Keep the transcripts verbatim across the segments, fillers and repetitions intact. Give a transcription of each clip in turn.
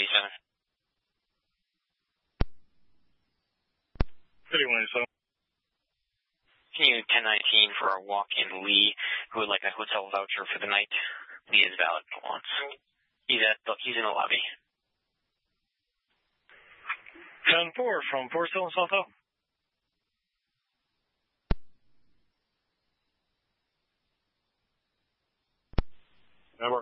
eighty-seven. thirty-one eighty-seven. Can you ten nineteen for a walk-in Lee who would like a hotel voucher for the night? Lee is valid for once. He's at look, he's in the lobby. ten four from Forest Hill and South Hill. Number.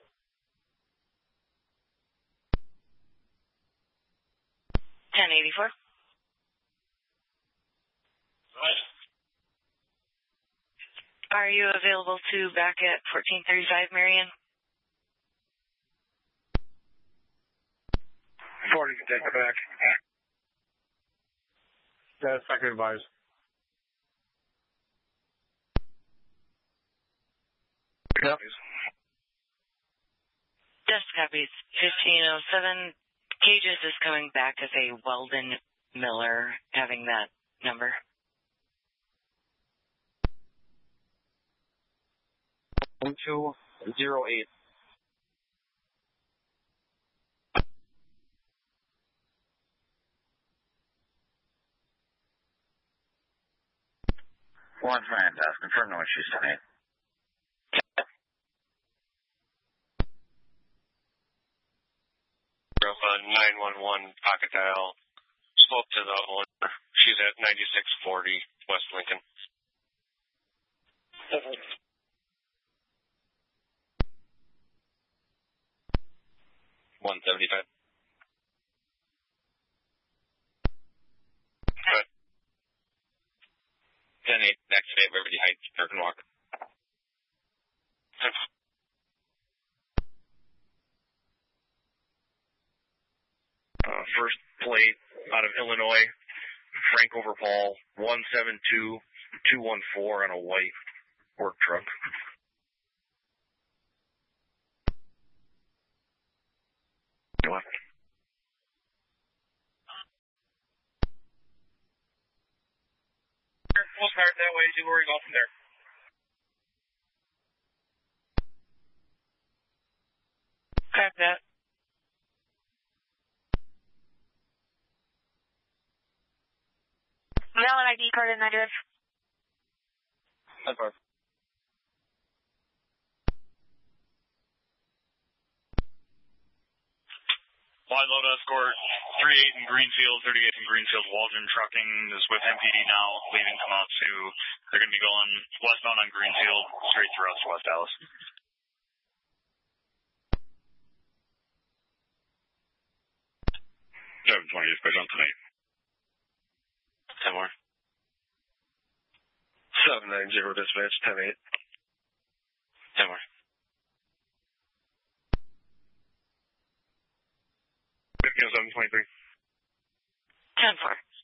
ten eighty-four. Right. Are you available to back at fourteen thirty-five, Marion? forty can take it back. That's second advice. Yep. Just copies. fifteen oh seven. Cages is coming back as a Weldon Miller, having that number. one two zero eight. One fantastic. Confirm no issues tonight. nine one one pocket dial. Spoke to the owner. She's at ninety-six forty West Lincoln. one seventy-five. Good. ten eight, activate Liberty Heights, American Walk. Uh, first plate out of Illinois, Frank over Paul, one seven two two one four on a white work truck. What? We'll start that way, see where we go from there. Crack that. Valid I D card in negative. That's far. Wide load escort, three eight in Greenfield, thirty-eight in Greenfield. Waldron Trucking is with M P D now, leaving Komatsu. They're going to be going westbound on Greenfield, straight through us to West Dallas. seven twenty is push on tonight. ten more. seven nine zero dispatch, ten eight. ten more. fifteen oh seven twenty-three. ten four.